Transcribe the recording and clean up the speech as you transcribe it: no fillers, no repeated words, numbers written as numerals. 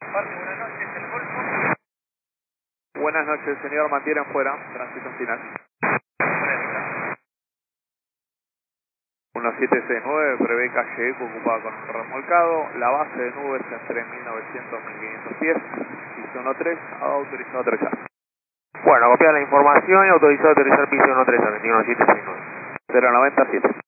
Parte, buenas noches, el Golfo. Buenas noches, señor, mantienen fuera, tránsito en final. 1769, prevé calle Eco ocupada con un remolcado, la base de nubes entre 1900 y 1500 pies, piso 13, autorizado a aterrizar. Bueno, copiar la información y autorizado a aterrizar piso 13 a 21769. 097.